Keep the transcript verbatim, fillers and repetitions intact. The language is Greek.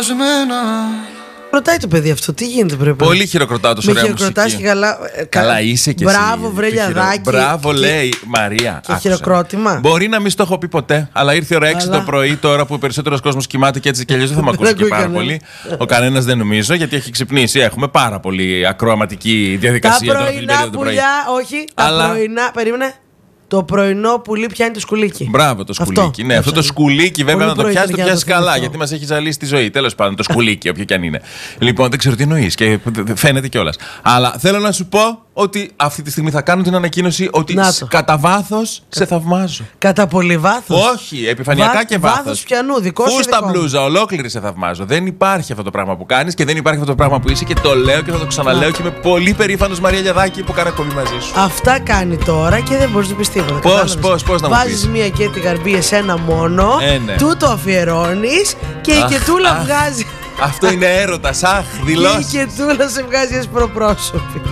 Ρωτάει το παιδί αυτό, τι γίνεται πρέπει. Πολύ χειροκροτάω το ωραία μουσική. Χειροκροτάς και καλά. Καλά είσαι και μπράβο, εσύ. βρελιαδάκι. Μπράβο, λέει Μαρία. Και χειροκρότημα. Μπορεί να μην στο έχω πει ποτέ, αλλά ήρθε η ώρα έξι το πρωί τώρα που ο περισσότερος κόσμος κοιμάται και έτσι και αλλιώς δεν θα με ακούσει και πάρα πολύ. Ο κανένας δεν νομίζω, γιατί έχει ξυπνήσει. Έχουμε πάρα πολύ ακροαματική διαδικασία. Τα πρωινά πουλιά, όχι. Τα πρωινά, περίμενε. Το πρωινό πουλί πιάνει το σκουλίκι. Μπράβο, το σκουλίκι. Αυτό, ναι, αυτό το σκουλίκι βέβαια να το πιάσει, το πιάσει καλά. Γιατί μας έχει ζαλίσει τη ζωή. Τέλος πάντων, το σκουλίκι, όποιο και αν είναι. Λοιπόν, δεν ξέρω τι εννοείς και φαίνεται κιόλας. Αλλά θέλω να σου πω ότι αυτή τη στιγμή θα κάνω την ανακοίνωση ότι κατά βάθος σε θαυμάζω. Κατά πολύ βάθος. Όχι, επιφανειακά Βά, και βάθος. Βάθος πιανού, δικό σου. Φούστα μπλούζα, ολόκληρη σε θαυμάζω. Δεν υπάρχει αυτό το πράγμα που κάνεις και δεν υπάρχει αυτό το πράγμα που είσαι και το λέω και θα το ξαναλέω να. Και είμαι πολύ περήφανος, Μαρία Λιαδάκη, που κάνω εκπομπή μαζί σου. Αυτά κάνει τώρα και δεν μπορείς να πεις τίποτα. Πώς, πώς, πώς να μου πεις. Βάζεις μία και τη γαρμπή εσένα μόνο, ε, ναι. του το αφιερώνεις και αχ, η κετούλα αχ, βγάζει. Αυτό είναι έρωτας, αχ, δηλώσεις. Και η κετούλα σε βγάζει ως προπρόσωπη.